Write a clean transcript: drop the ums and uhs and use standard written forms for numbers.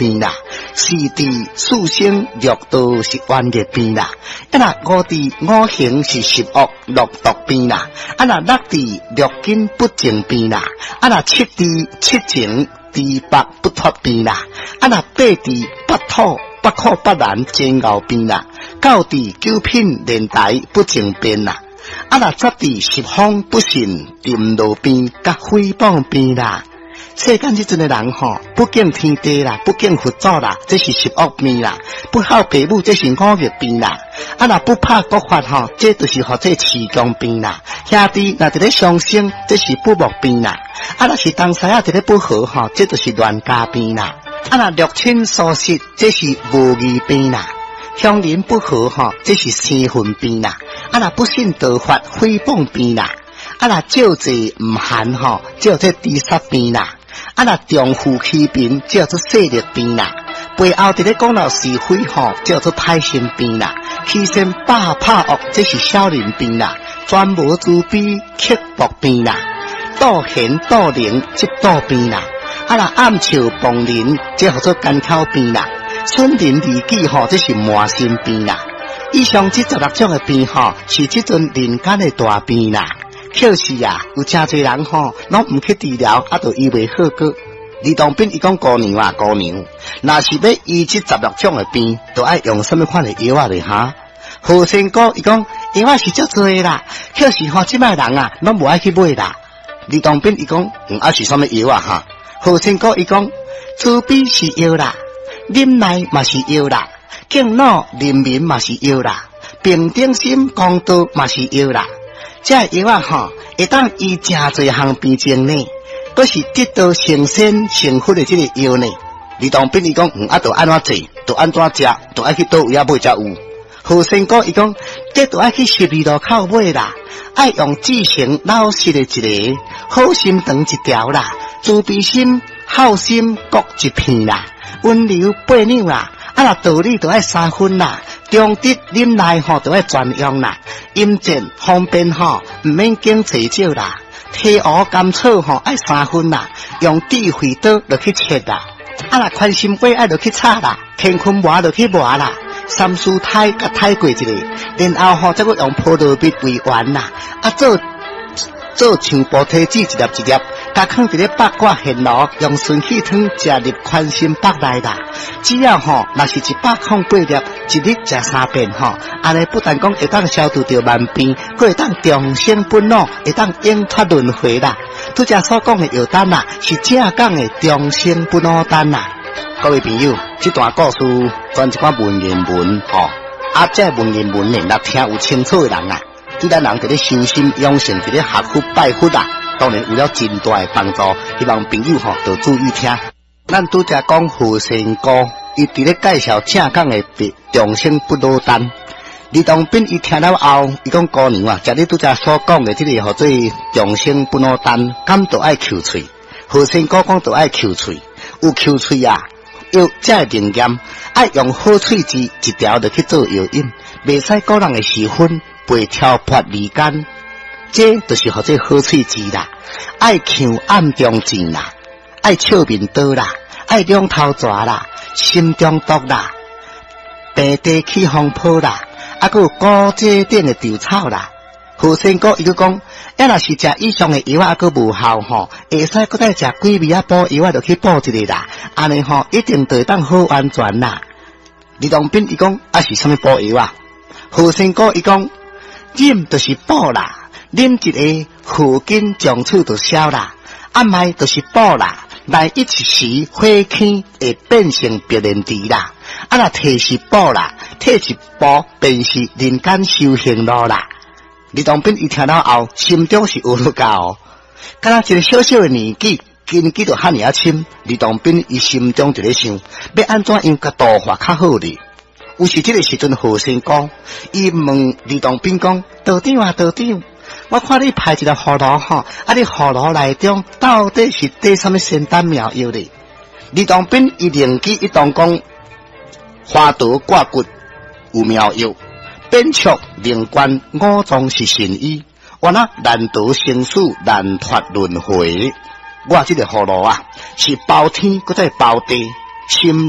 病啦，四地四星六道是冤孽病啦，五地五行是十恶六毒病啦，六地六根不正病啦，七地七情地白不脱病啦，八地八土八苦八难煎熬病啦，九地九品连带不正病啦，十地十方不信沉路病甲诽谤病啦。世间这阵的人不敬天地啦，不敬佛祖啦，这是十恶病啦；不孝父母，这是五欲病啦；不怕国法这就是或者持强病啦。兄弟若伫咧相生，这是不睦病啦；若是同师仔伫咧不和这就是乱家病啦；六亲疏失，这是无义病啦；乡邻不和这是生分病啦；不信道法诽谤病啦；照济唔含叫做自杀病啦。重富欺贫叫做势力病啦，背后伫咧讲老是非叫做歹心病啦，欺善霸拍恶这是小人病啦，专无慈悲刻薄病啦，妒贤妒能即妒病啦，暗笑傍人这叫做干口病啦，损人利己这是魔心病啦。以上这16种的病是这阵人间的大病啦。可是有真侪人拢唔去治疗，就医袂好个。李当兵伊讲姑娘，若是要医这16种的病，就爱用什么款的药咧哈？何仙哥伊讲药是足多啦，可是即摆人拢无爱去买啦。李当兵伊讲是什么药哈？何仙哥伊讲慈悲是药啦，忍耐嘛是药啦，敬老人民嘛是药啦，平等心公道嘛是药啦。这药会当医真侪项病症呢，都是得到成仙成佛的这个药呢。李当兵伊讲就安怎做，就安怎食，就爱去倒位买才有。何仙哥伊讲这就爱去12路口买啦，爱用至诚老实的一个，好心肠一条啦，慈悲心好心各一片啦，温柔8两啦，道理就爱3分啦。中德忍耐就要全用啦，阴正方便唔免经济少啦，体鹅甘草爱3分啦，用智慧刀就去切啦，宽心胃爱就去炒啦，乾坤磨就去磨啦，三素胎甲胎过一个，然后再用葡萄蜜为丸啦，做像菩提子一粒一粒，甲放伫咧八卦现炉，用顺气汤食入宽心腹内啦。只要若是108粒，一日食3遍安尼不但讲会当消除掉万病，佫会当长生不老，会当永脱轮回啦。拄则所讲的药单啦，是正讲的长生不老丹啦。各位朋友，这段故事全一寡文言文这文言文呢，若听有清楚的人对咱人伫咧身心养性，伫咧学佛拜佛当然有了真大的帮助。希望朋友就注意听。咱拄则讲何仙姑，伊伫咧介绍正讲的长生不老丹。李当兵伊听了后，伊讲姑娘食你拄则所讲的这个叫做长生不老丹，敢都爱扣喙。何仙姑讲都爱扣喙，有扣喙要这灵验，爱用好喙子一条就去做药引，袂使个人的时分。被挑拨离间，这就是或者好喙子啦，爱抢暗中钱啦，爱笑面刀啦，爱两头蛇啦，心中毒啦，病地起风波啦，还有高阶顶的稻草啦。何仙姑伊个讲，若是食以上的药还佫无效会使佫再食几味补药就去补一个啦，安尼一定就会当好安全啦。李当兵伊讲是啥物补药何仙姑伊讲。饮就是补啦，啉一个附近将处就消啦，卖就是补啦，来一时火气会变成别人治啦，若摕是补啦，摕是补便是人间修行路啦。李当兵伊听到后，心中是有了教敢若一个小小的年纪，年纪就遐尔深。李当兵伊心中就咧想，要安怎用个道法较好哩？有时这个时阵，何仙姑伊问李当兵讲：“道长，我看你派一个葫芦你葫芦内中到底是缀什么仙丹妙药哩？”李当兵伊灵机一动讲：“花刀挂骨有妙药，扁鹊灵官五脏是神医，我难得生死难脱轮回。我这个葫芦是包天，搁再包地。”